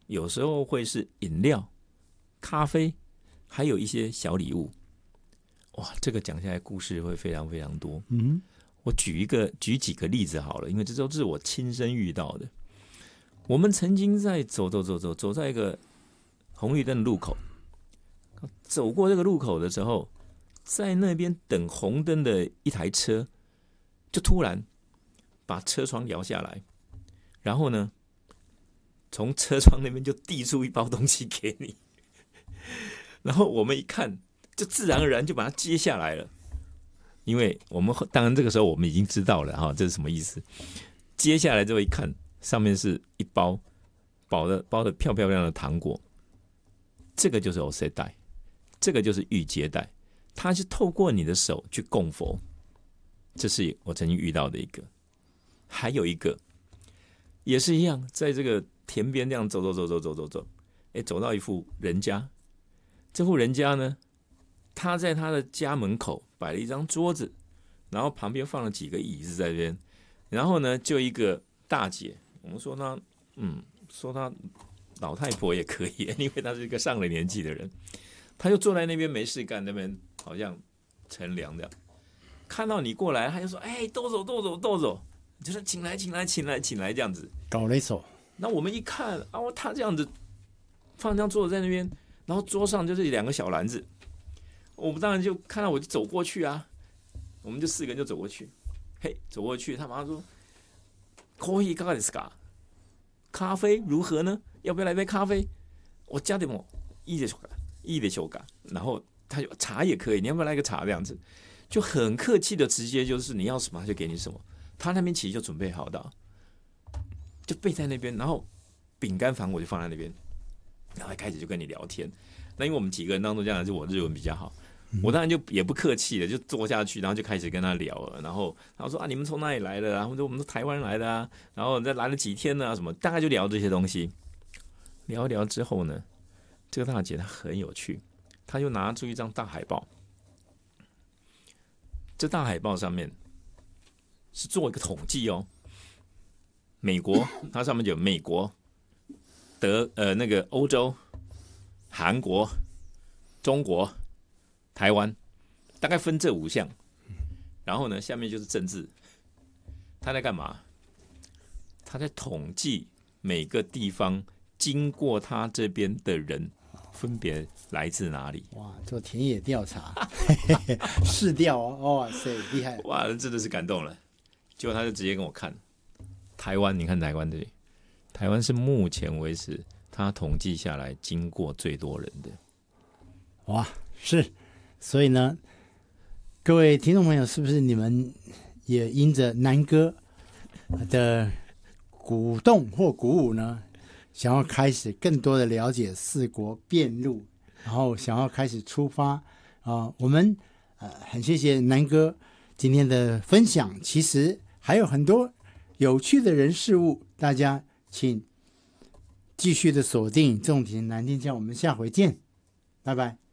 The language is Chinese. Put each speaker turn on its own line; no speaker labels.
有时候会是饮料、咖啡，还有一些小礼物。哇，这个讲下来故事会非常非常多。我举几个例子好了，因为这都是我亲身遇到的。我们曾经在走在一个红绿灯的路口，走过这个路口的时候，在那边等红灯的一台车，就突然把车窗摇下来，然后呢，从车窗那边就递出一包东西给你，然后我们一看，就自然而然就把它接下来了。因为我们当然这个时候我们已经知道了哈，这是什么意思？接下来之后一看，上面是一包包的漂漂亮的糖果，这个就是欧塞带，这个就是玉接带，它是透过你的手去供佛，这是我曾经遇到的一个。还有一个也是一样，在这个田边这样走，走到一户人家，这户人家呢，他在他的家门口摆了一张桌子，然后旁边放了几个椅子在这边，然后呢，就一个大姐，我们说她老太婆也可以，因为她是一个上了年纪的人，她就坐在那边没事干，那边好像乘凉这样，看到你过来，她就说：“哎，都走，就说请来这样子，
搞了一手。”
那我们一看，她这样子放张桌子在那边，然后桌上就是2个小篮子，我们当然就看到我就走过去啊，我们就4个人就走过去，走过去，他马上说：“コーヒーいかがですか？咖啡如何呢？要不要来杯咖啡？我加点么？いいでしょうか？然后他就茶也可以，你要不要来个茶？这样子就很客气的，直接就是你要什么他就给你什么。他那边其实就准备好的，就备在那边，然后饼干房我就放在那边，然后开始就跟你聊天。那因为我们几个人当中，这样就我日文比较好。我当然就也不客气的，就坐下去，然后就开始跟他聊了。然后说你们从哪里来的啊？然后我们是台湾来的啊。然后再来了几天呢？什么？大概就聊这些东西。聊一聊之后呢，这个大姐她很有趣，她就拿出一张大海报。这大海报上面是做一个统计哦。美国，它上面有美国、那个欧洲、韩国、中国。台湾大概分这5项，然后呢，下面就是政治。他在干嘛？他在统计每个地方经过他这边的人分别来自哪里。
哇，做田野调查，市调哦，哇塞，厉害！
哇，真的是感动了。结果他就直接跟我看台湾，你看台湾这里，台湾是目前为止他统计下来经过最多人的。
哇，是。所以呢，各位听众朋友，是不是你们也因着南哥的鼓动或鼓舞呢，想要开始更多的了解4国遍路，然后想要开始出发啊？我们很谢谢南哥今天的分享，其实还有很多有趣的人事物，大家请继续的锁定重点南天下，我们下回见，拜拜。